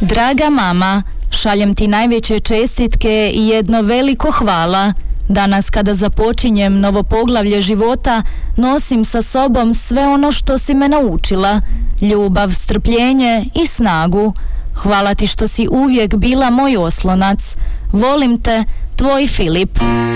Draga mama, šaljem ti najveće čestitke i jedno veliko hvala. Danas kada započinjem novo poglavlje života, nosim sa sobom sve ono što si me naučila. Ljubav, strpljenje i snagu. Hvala ti što si uvijek bila moj oslonac. Volim te, tvoj Filip.